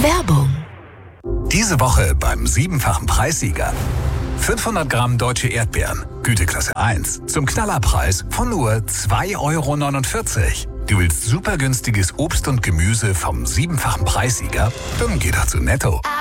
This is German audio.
Werbung. Diese Woche beim 7-fachen Preissieger. 500 Gramm deutsche Erdbeeren, Güteklasse 1, zum Knallerpreis von nur 2,49 €. Du willst super günstiges Obst und Gemüse vom 7-fachen Preissieger? Dann geh doch zu Netto.